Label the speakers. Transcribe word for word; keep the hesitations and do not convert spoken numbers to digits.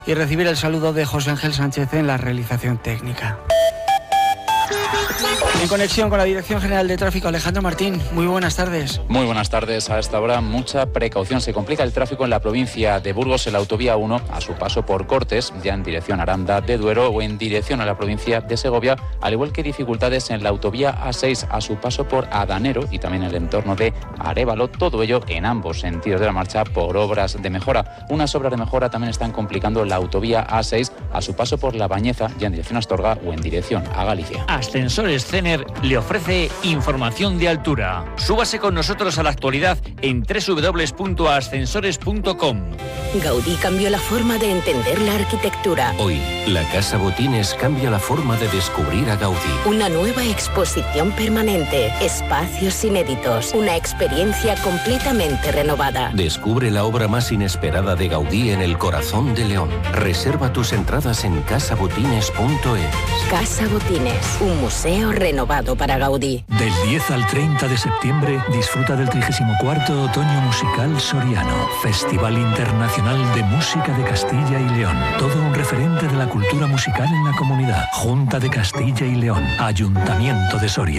Speaker 1: Y recibir el saludo de José Ángel Sánchez en la realización técnica. En conexión con la Dirección General de Tráfico, Alejandro Martín, muy buenas tardes.
Speaker 2: Muy buenas tardes. A esta hora mucha precaución. Se complica el tráfico en la provincia de Burgos en la autovía uno a su paso por Cortes, ya en dirección a Aranda de Duero o en dirección a la provincia de Segovia, al igual que dificultades en la autovía A seis a su paso por Adanero y también el entorno de Arévalo, todo ello en ambos sentidos de la marcha por obras de mejora. Unas obras de mejora también están complicando la autovía A seis a su paso por La Bañeza, ya en dirección a Astorga o en dirección a Galicia.
Speaker 3: Ascensores Cener le ofrece información de altura. Súbase con nosotros a la actualidad en doble u doble u doble u punto ascensores punto com.
Speaker 4: Gaudí cambió la forma de entender la arquitectura.
Speaker 5: Hoy, la Casa Botines cambia la forma de descubrir a Gaudí.
Speaker 4: Una nueva exposición permanente, espacios inéditos, una experiencia completamente renovada.
Speaker 5: Descubre la obra más inesperada de Gaudí en el corazón de León. Reserva tus entradas en casa botines punto es.
Speaker 4: Casa Botines, un museo renovado para Gaudí.
Speaker 6: Del diez al treinta de septiembre disfruta del trigésimo cuarto Otoño Musical Soriano, Festival Internacional de Música de Castilla y León. Todo un referente de la cultura musical en la comunidad. Junta de Castilla y León, Ayuntamiento de Soria.